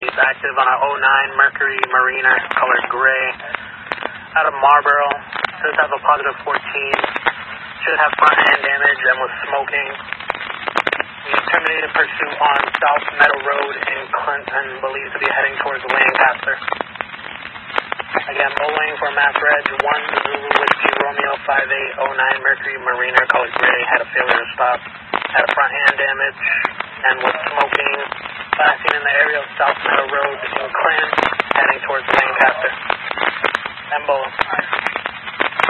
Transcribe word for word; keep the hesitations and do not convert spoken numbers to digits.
He's active on a oh nine Mercury Mariner, color gray, out of Marlboro. Does have a positive fourteen. Should have front end damage and was smoking. He terminated pursuit on South Meadow Road in Clinton, believed to be heading towards Lancaster. Again, bowling for Mass Reg one Zulu Whiskey Romeo five eight oh nine Mercury Mariner, color gray, had a failure to stop, had a front end damage, and was smoking. Passing in the area of South Meadow Road in Clinton, heading towards Lancaster. And bowling.